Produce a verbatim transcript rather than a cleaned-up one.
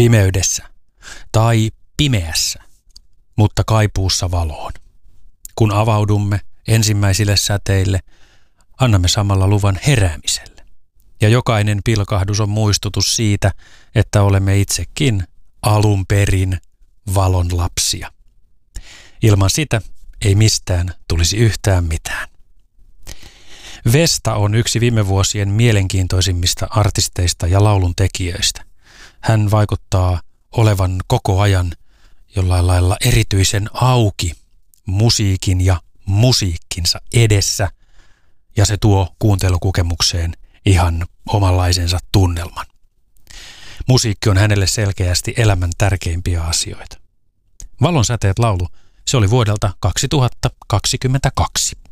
Pimeydessä tai pimeässä, mutta kaipuussa valoon. Kun avaudumme ensimmäisille säteille, annamme samalla luvan heräämiselle. Ja jokainen pilkahdus on muistutus siitä, että olemme itsekin alun perin valon lapsia. Ilman sitä ei mistään tulisi yhtään mitään. Vesta on yksi viime vuosien mielenkiintoisimmista artisteista ja laulun tekijöistä. Hän vaikuttaa olevan koko ajan jollain lailla erityisen auki musiikin ja musiikkinsa edessä, ja se tuo kuuntelukokemukseen ihan omanlaisensa tunnelman. Musiikki on hänelle selkeästi elämän tärkeimpiä asioita. Valon säteet laulu, se oli vuodelta kaksituhattakaksikymmentäkaksi.